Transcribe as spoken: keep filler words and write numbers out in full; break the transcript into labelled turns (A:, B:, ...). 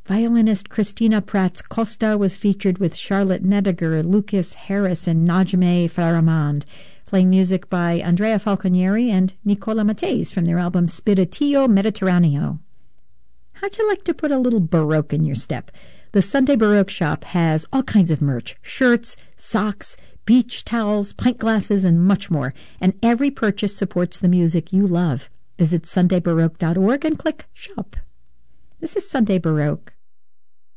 A: Violinist Christina Prats Costa was featured with Charlotte Nediger, Lucas Harris, and Najmeh Faramand, playing music by Andrea Falconieri and Nicola Matteis from their album Spiritillo Mediterraneo. How'd you like to put a little Baroque in your step? The Sunday Baroque shop has all kinds of merch, shirts, socks, beach towels, pint glasses, and much more, and every purchase supports the music you love. Visit sunday baroque dot org and click Shop. This is Sunday Baroque.